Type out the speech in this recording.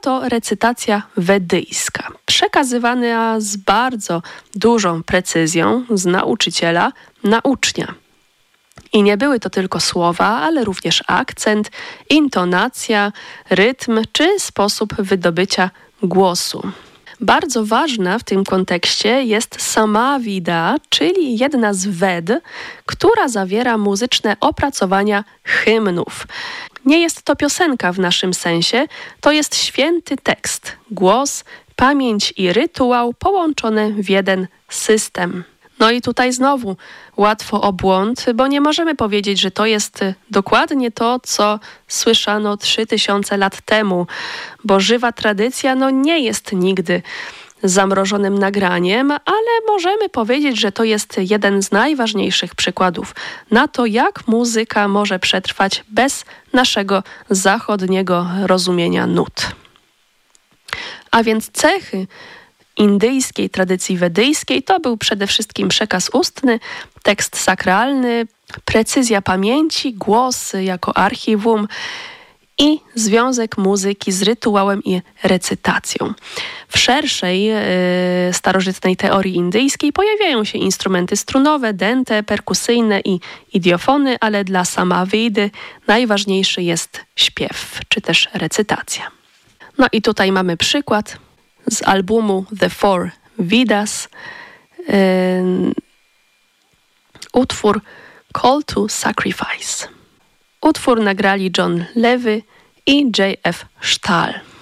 to recytacja wedyjska, przekazywana z bardzo dużą precyzją z nauczyciela na ucznia. I nie były to tylko słowa, ale również akcent, intonacja, rytm czy sposób wydobycia głosu. Bardzo ważna w tym kontekście jest samavida, czyli jedna z Ved, która zawiera muzyczne opracowania hymnów. Nie jest to piosenka w naszym sensie, to jest święty tekst, głos, pamięć i rytuał połączone w jeden system. No i tutaj znowu łatwo o błąd, bo nie możemy powiedzieć, że to jest dokładnie to, co słyszano 3000 lat temu, bo żywa tradycja nie jest nigdy zamrożonym nagraniem, ale możemy powiedzieć, że to jest jeden z najważniejszych przykładów na to, jak muzyka może przetrwać bez naszego zachodniego rozumienia nut. A więc cechy indyjskiej tradycji wedyjskiej to był przede wszystkim przekaz ustny, tekst sakralny, precyzja pamięci, głos jako archiwum i związek muzyki z rytuałem i recytacją. W szerszej starożytnej teorii indyjskiej pojawiają się instrumenty strunowe, dęte, perkusyjne i idiofony, ale dla samavidy najważniejszy jest śpiew, czy też recytacja. No i tutaj mamy przykład z albumu The Four Vedas, utwór Call to Sacrifice. Utwór nagrali John Levy i J.F. Stahl.